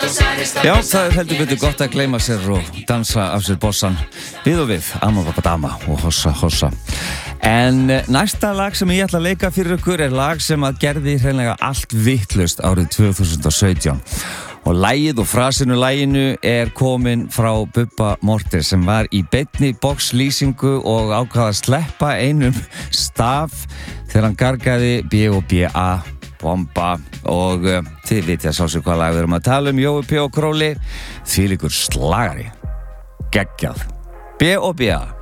Já, það heldur betur gott að gleyma sér og dansa af sér bossan við og við, amma, pappa, dama og hossa. En næsta lag sem ég ætla að leika fyrir ykkur lag sem að gerði hreinlega allt vitlaust árið 2017. Og lagið og frasinu laginu komin frá Bubba Morthens sem var í beinni boxlýsingu og ákvað að sleppa einum staf þegar hann gargaði B.O.B.A. Bomba og þið vitið að sá sig hvað lag við erum að tala Jói P. og Króli, þvílíkur slagari geggjað B.O.B.A.